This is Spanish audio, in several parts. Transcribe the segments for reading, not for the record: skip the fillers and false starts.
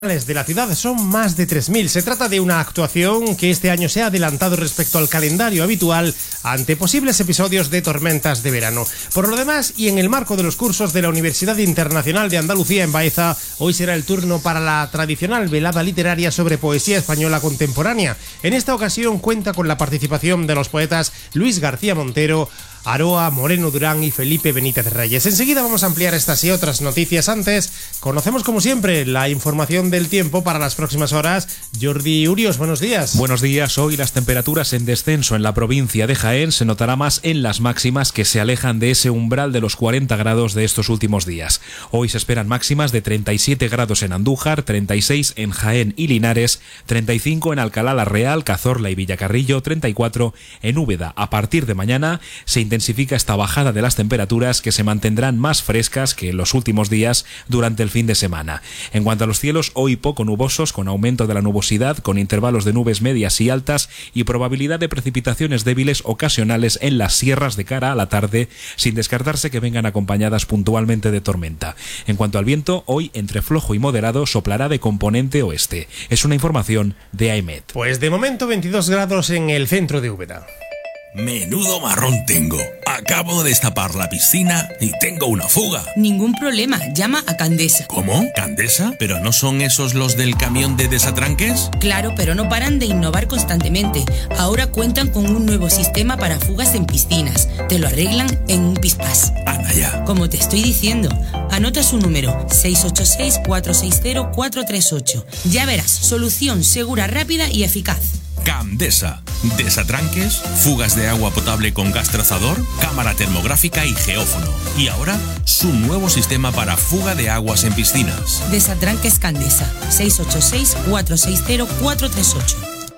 De la ciudad son más de 3.000. Se trata de una actuación que este año se ha adelantado respecto al calendario habitual ante posibles episodios de tormentas de verano. Por lo demás, y en el marco de los cursos de la Universidad Internacional de Andalucía en Baeza, hoy será el turno para la tradicional velada literaria sobre poesía española contemporánea. En esta ocasión cuenta con la participación de los poetas Luis García Montero, Aroa, Moreno Durán y Felipe Benítez Reyes. Enseguida vamos a ampliar estas y otras noticias. Antes, conocemos como siempre la información del tiempo para las próximas horas. Jordi Urios, buenos días. Buenos días. Hoy las temperaturas en descenso en la provincia de Jaén. Se notará más en las máximas, que se alejan de ese umbral de los 40 grados de estos últimos días. Hoy se esperan máximas de 37 grados en Andújar, 36 en Jaén y Linares, 35 en Alcalá la Real, Cazorla y Villacarrillo, 34 en Úbeda. A partir de mañana se intensifica esta bajada de las temperaturas, que se mantendrán más frescas que en los últimos días durante el fin de semana. En cuanto a los cielos, hoy poco nubosos, con aumento de la nubosidad, con intervalos de nubes medias y altas y probabilidad de precipitaciones débiles ocasionales en las sierras de cara a la tarde, sin descartarse que vengan acompañadas puntualmente de tormenta. En cuanto al viento, hoy entre flojo y moderado soplará de componente oeste. Es una información de AEMET. Pues de momento 22 grados en el centro de Úbeda. Menudo marrón tengo. Acabo de destapar la piscina y tengo una fuga. Ningún problema, llama a Candesa. ¿Cómo? ¿Candesa? ¿Pero no son esos los del camión de desatranques? Claro, pero no paran de innovar constantemente. Ahora cuentan con un nuevo sistema para fugas en piscinas. Te lo arreglan en un pispás. Anda ya. Como te estoy diciendo, anota su número, 686-460-438. Ya verás, solución segura, rápida y eficaz. Candesa. Desatranques, fugas de agua potable con gas trazador, cámara termográfica y geófono. Y ahora, su nuevo sistema para fuga de aguas en piscinas. Desatranques Candesa. 686-460-438.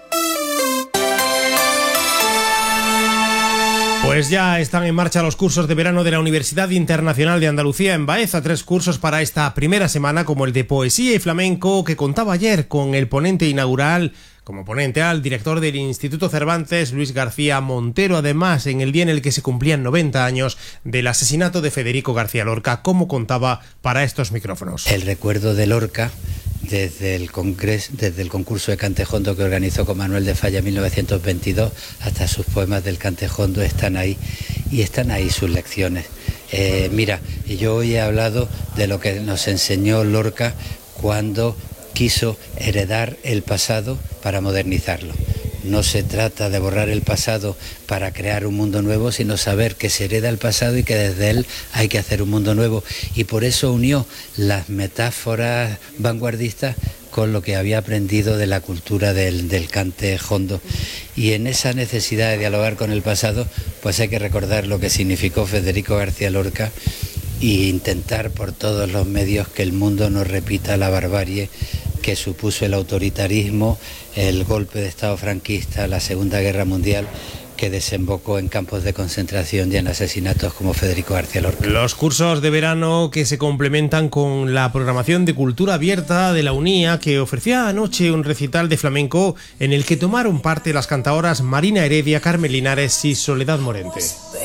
Pues ya están en marcha los cursos de verano de la Universidad Internacional de Andalucía en Baeza. 3 cursos para esta primera semana, como el de poesía y flamenco, que contaba ayer con el ponente inaugural, como ponente al director del Instituto Cervantes, Luis García Montero, además en el día en el que se cumplían 90 años del asesinato de Federico García Lorca, como contaba para estos micrófonos. El recuerdo de Lorca, desde el concurso de Cantejondo que organizó con Manuel de Falla en 1922 hasta sus poemas del Cantejondo, están ahí, y están ahí sus lecciones. Mira, yo hoy he hablado de lo que nos enseñó Lorca cuando quiso heredar el pasado para modernizarlo. No se trata de borrar el pasado para crear un mundo nuevo, sino saber que se hereda el pasado y que desde él hay que hacer un mundo nuevo. Y por eso unió las metáforas vanguardistas con lo que había aprendido de la cultura del Cantejondo. Y en esa necesidad de dialogar con el pasado, pues hay que recordar lo que significó Federico García Lorca e intentar por todos los medios que el mundo no repita la barbarie que supuso el autoritarismo, el golpe de Estado franquista, la Segunda Guerra Mundial, que desembocó en campos de concentración y en asesinatos como Federico García Lorca. Los cursos de verano que se complementan con la programación de cultura abierta de la UNIA, que ofrecía anoche un recital de flamenco en el que tomaron parte las cantaoras Marina Heredia, Carmen Linares y Soledad Morente.